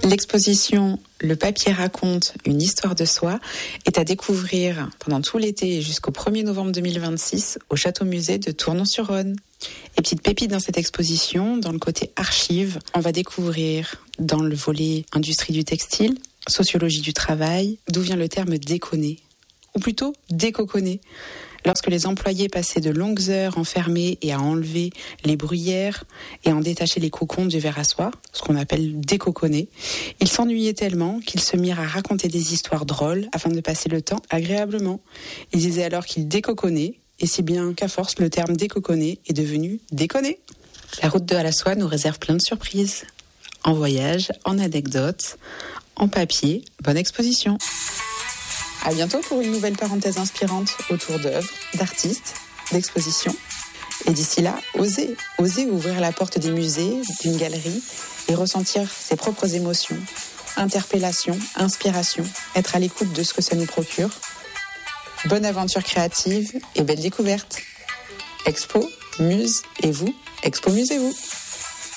L'exposition Le papier raconte une histoire de soi est à découvrir pendant tout l'été et jusqu'au 1er novembre 2026 au Château-Musée de Tournon-sur-Rhône. Et petite pépite dans cette exposition, dans le côté archives, on va découvrir dans le volet industrie du textile, sociologie du travail, d'où vient le terme déconner, ou plutôt décoconner. Lorsque les employés passaient de longues heures enfermés et à enlever les bruyères et à en détacher les cocons du verre à soie, ce qu'on appelle décoconner, ils s'ennuyaient tellement qu'ils se mirent à raconter des histoires drôles afin de passer le temps agréablement. Ils disaient alors qu'ils décoconnaient, et si bien qu'à force, le terme décoconner est devenu déconner. La route de à la soie nous réserve plein de surprises. En voyage, en anecdotes, en papier, bonne exposition. À bientôt pour une nouvelle parenthèse inspirante autour d'œuvres, d'artistes, d'expositions. Et d'ici là, osez ouvrir la porte des musées, d'une galerie et ressentir ses propres émotions, interpellation, inspiration, être à l'écoute de ce que ça nous procure. Bonne aventure créative et belle découverte. Expo, muse et vous, expomusez-vous.